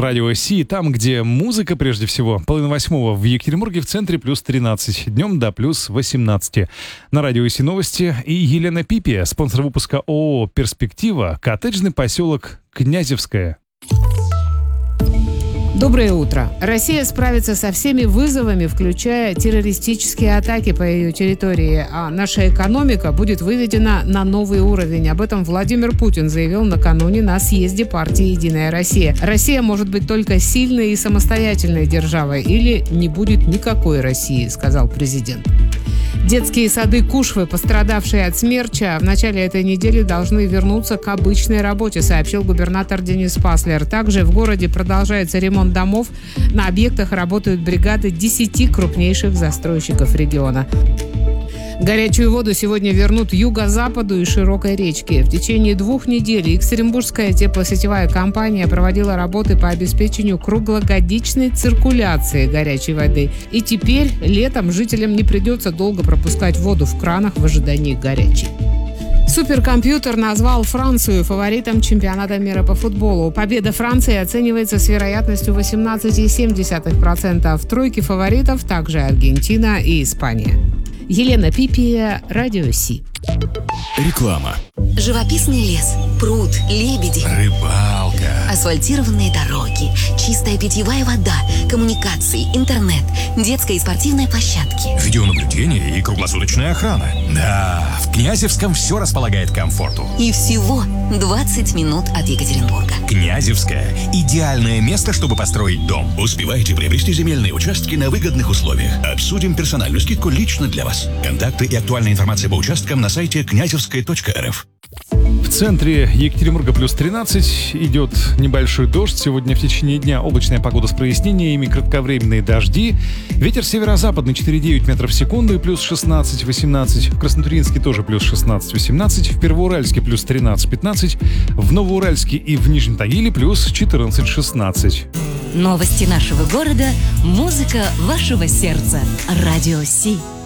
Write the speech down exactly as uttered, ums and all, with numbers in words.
Радио Си, там, где музыка прежде всего. Половина восьмого в Екатеринбурге, в центре плюс тринадцать, днем до плюс восемнадцать. На Радио Си новости и Елена Пипия, спонсор выпуска ООО «Перспектива», коттеджный поселок Князевское. Доброе утро. Россия справится со всеми вызовами, включая террористические атаки по ее территории, а наша экономика будет выведена на новый уровень. Об этом Владимир Путин заявил накануне на съезде партии «Единая Россия». Россия может быть только сильной и самостоятельной державой или не будет никакой России, сказал президент. Детские сады Кушвы, пострадавшие от смерча, в начале этой недели должны вернуться к обычной работе, сообщил губернатор Денис Паслер. Также в городе продолжается ремонт домов. На объектах работают бригады десяти крупнейших застройщиков региона. Горячую воду сегодня вернут юго-западу и широкой речке. В течение двух недель Екатеринбургская теплосетевая компания проводила работы по обеспечению круглогодичной циркуляции горячей воды. И теперь летом жителям не придется долго пропускать воду в кранах в ожидании горячей. Суперкомпьютер назвал Францию фаворитом чемпионата мира по футболу. Победа Франции оценивается с вероятностью восемнадцать целых семь десятых процента. В тройке фаворитов также Аргентина и Испания. Елена Пипия, Радио Си. Реклама. Живописный лес, пруд, лебеди, Рыбалка. асфальтированные дороги, чистая питьевая вода, коммуникации, интернет, детская и спортивная площадки. Видеонаблюдение и круглосуточная охрана. Да, в Князевском все располагает к комфорту. И всего двадцать минут от Екатеринбурга. Князевское – идеальное место, чтобы построить дом. Успевайте приобрести земельные участки на выгодных условиях. Обсудим персональную скидку лично для вас. Контакты и актуальная информация по участкам на сайте князевская точка эр эф. В центре Екатеринбурга плюс тринадцать, идет небольшой дождь. Сегодня в течение дня облачная погода с прояснениями, кратковременные дожди. Ветер северо-западный четыре целых девять метров в секунду и плюс шестнадцать восемнадцать. В Краснотурьинске тоже плюс шестнадцать восемнадцать. В Первоуральске плюс тринадцать пятнадцать. В Новоуральске и в Нижнем Тагиле плюс четырнадцать шестнадцать. Новости нашего города, музыка вашего сердца. Радио Си.